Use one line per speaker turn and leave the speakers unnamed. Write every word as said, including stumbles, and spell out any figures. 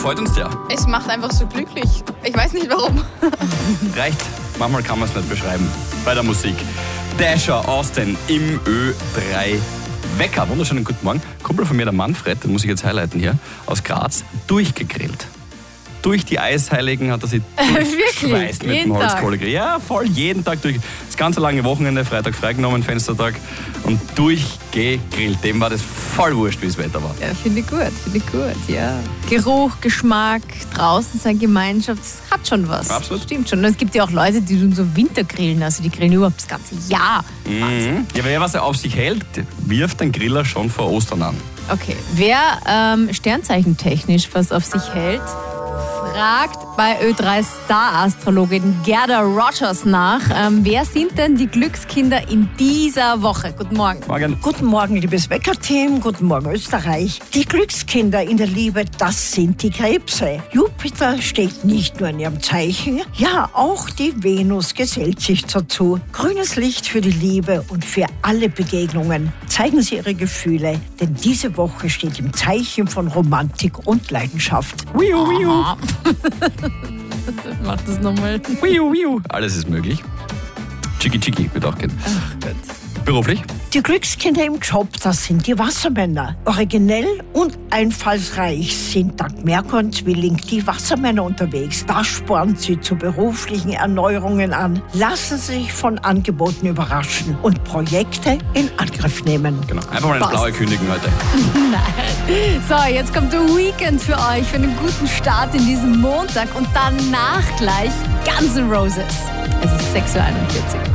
Freut uns sehr.
Es macht einfach so glücklich. Ich weiß nicht warum.
Reicht. Manchmal kann man es nicht beschreiben. Bei der Musik. Dasher Austin im Ö drei Wecker. Wunderschönen guten Morgen. Kumpel von mir, der Manfred, den muss ich jetzt highlighten hier, aus Graz, durchgegrillt. Durch die Eisheiligen hat er sich durchgeschweißt mit dem Holzkohlegrill. Ja, voll, jeden Tag durch. Das ganze lange Wochenende, Freitag freigenommen, Fenstertag und durchgegrillt. Dem war das voll wurscht, wie das Wetter war.
Ja, finde ich gut, finde ich gut, ja. Geruch, Geschmack, draußen sein, Gemeinschaft, das hat schon was.
Absolut.
Stimmt schon. Und es gibt ja auch Leute, die tun so Wintergrillen, also die grillen überhaupt das ganze Jahr.
Mhm. Ja, wer was er auf sich hält, wirft den Griller schon vor Ostern an.
Okay, wer ähm, sternzeichentechnisch was auf sich hält, fragt bei Ö drei Star-Astrologin Gerda Rogers nach, ähm, wer sind denn die Glückskinder in dieser Woche? Guten Morgen.
Morgen.
Guten Morgen, liebes Wecker-Team. Guten Morgen, Österreich. Die Glückskinder in der Liebe, das sind die Krebse. Jupiter steht nicht nur in ihrem Zeichen, ja, auch die Venus gesellt sich dazu. Grünes Licht für die Liebe und für alle Begegnungen. Zeigen Sie Ihre Gefühle, denn diese Woche steht im Zeichen von Romantik und Leidenschaft.
Wiu, wiu.
Mach das nochmal.
Wiu, wiu. Alles ist möglich. Chiki Chiki wird auch gehen.
Ach Gott.
Beruflich?
Die Glückskinder im Job, das sind die Wassermänner. Originell und einfallsreich sind dank Merkur und Zwilling die Wassermänner unterwegs. Das spornt sie zu beruflichen Erneuerungen an. Lassen Sie sich von Angeboten überraschen und Projekte in Angriff nehmen.
Genau. Einfach mal ins
Passt.
Blaue kündigen heute.
Nein. So, jetzt kommt der Weekend für euch, für einen guten Start in diesen Montag und danach gleich Guns N' Roses. Es ist sechs Uhr einundvierzig.